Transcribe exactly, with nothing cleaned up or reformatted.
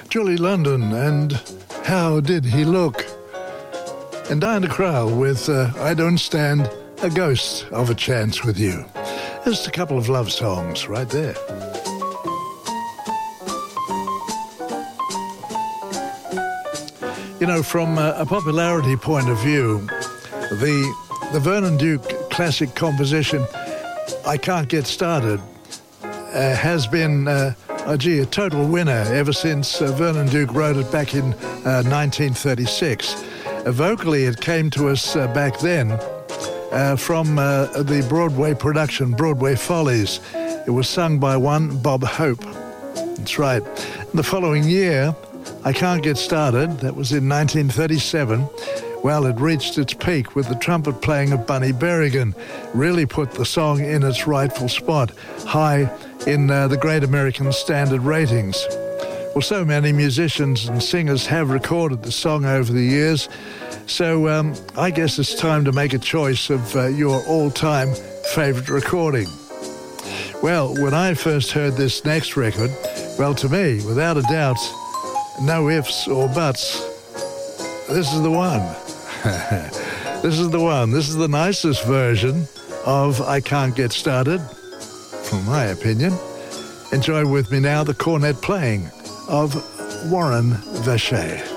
Julie London and How Did He Look? And Diana Krall with uh, I Don't Stand a Ghost of a Chance with You. Just a couple of love songs right there. You know, from a, a popularity point of view, the the Vernon Duke classic composition, I Can't Get Started, uh, has been, uh, oh gee, a total winner ever since uh, Vernon Duke wrote it back in uh, nineteen thirty-six. Uh, vocally, it came to us uh, back then uh, from uh, the Broadway production, Broadway Follies. It was sung by one Bob Hope. That's right. The following year, I Can't Get Started, that was in nineteen thirty-seven, well, it reached its peak with the trumpet playing of Bunny Berrigan. Really put the song in its rightful spot, high in uh, the Great American Standard ratings. Well, so many musicians and singers have recorded the song over the years, so um, I guess it's time to make a choice of uh, your all-time favorite recording. Well, when I first heard this next record, well, to me, without a doubt, no ifs or buts, this is the one. This is the one. This is the nicest version of I Can't Get Started, from my opinion. Enjoy with me now the cornet playing of Warren Vacher.